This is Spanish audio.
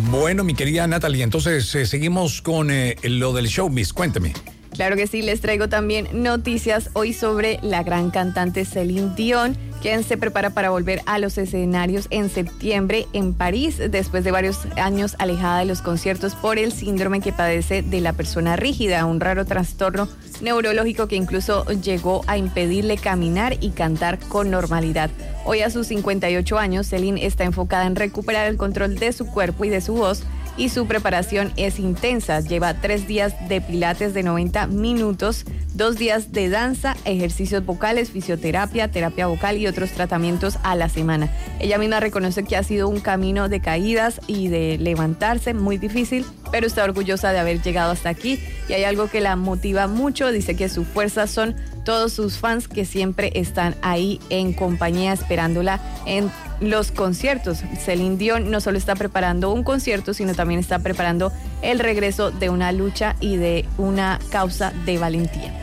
Bueno, mi querida Natalie, entonces seguimos con lo del showbiz. Cuénteme. Claro que sí, les traigo también noticias hoy sobre la gran cantante Celine Dion, quien se prepara para volver a los escenarios en septiembre en París, después de varios años alejada de los conciertos por el síndrome que padece de la persona rígida, un raro trastorno neurológico que incluso llegó a impedirle caminar y cantar con normalidad. Hoy, a sus 58 años, Celine está enfocada en recuperar el control de su cuerpo y de su voz, y su preparación es intensa. Lleva 3 días de pilates de 90 minutos, 2 días de danza, ejercicios vocales, fisioterapia, terapia vocal y otros tratamientos a la semana. Ella misma reconoce que ha sido un camino de caídas y de levantarse muy difícil, pero está orgullosa de haber llegado hasta aquí, y hay algo que la motiva mucho. Dice que su fuerza son todos sus fans, que siempre están ahí en compañía esperándola en los conciertos. Celine Dion no solo está preparando un concierto, sino también está preparando el regreso de una lucha y de una causa de valentía.